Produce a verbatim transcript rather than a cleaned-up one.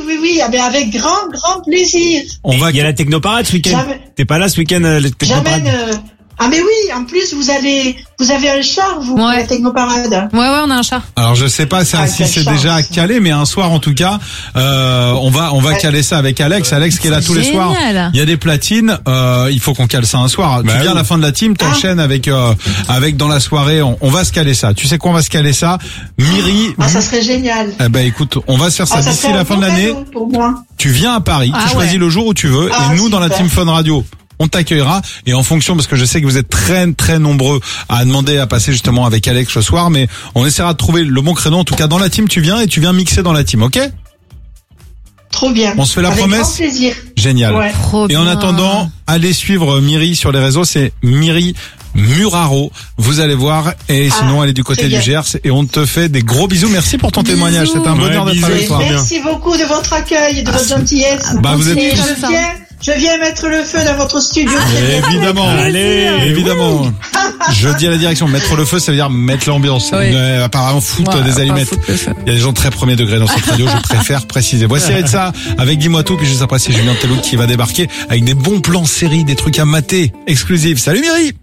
oui, oui, ah ben avec grand, grand plaisir. On va. Il y a la technoparade ce week-end. J'amène- T'es pas là ce week-end, euh, la technoparade? J'amène. Euh... Ah mais oui, en plus vous allez, vous avez un char, vous, pour Ouais. la technoparade. Ouais, ouais, on a un chat. Alors je sais pas si, Ah, si quelle c'est chance. déjà calé, mais un soir en tout cas, euh, on va on va Ouais. caler ça avec Alex. Alex qui est là tous les soirs. Génial. Il y a des platines. Euh, il faut qu'on cale ça un soir. Bah tu viens oui. à la fin de la team, t'enchaînes avec euh, avec dans la soirée. On, on va se caler ça. Tu sais quoi, on va se caler ça. Miri. Ah ça serait génial. Eh ben écoute, on va se faire ça Ah, ça d'ici serait la un fin de bon l'année. cadeau pour moi. Tu viens à Paris, Ah tu choisis ouais. le jour où tu veux, Ah, et nous dans la super. team Fun Radio, on t'accueillera, et en fonction, parce que je sais que vous êtes très très nombreux à demander à passer justement avec Alex ce soir, mais on essaiera de trouver le bon créneau. En tout cas, dans la team, tu viens et tu viens mixer dans la team, ok? Trop bien. On se fait la avec promesse grand plaisir. Génial. Ouais. Trop Et en bien. attendant, allez suivre Miri sur les réseaux, c'est Miri Muraro, vous allez voir, et Ah, sinon elle est du côté très du bien. Gers, et on te fait des gros bisous. Merci pour ton Bisous. témoignage, c'est un bonheur Ouais, d'être bisous. avec Et toi. merci beaucoup de votre accueil et de votre gentillesse. Bah, vous êtes Et tous- je viens, je viens mettre le feu dans votre studio. Évidemment, Allez. évidemment. Je dis à la direction, mettre le feu, ça veut dire mettre l'ambiance. Oui. Euh, apparemment, foutre Ouais, des pas allumettes. foutre le feu. Il y a des gens très premier degré dans cette radio, je préfère préciser. Voici ça avec Dis-moi tout, puis juste après c'est Julien Tellouk qui va débarquer avec des bons plans séries, des trucs à mater, exclusifs. Salut Miri!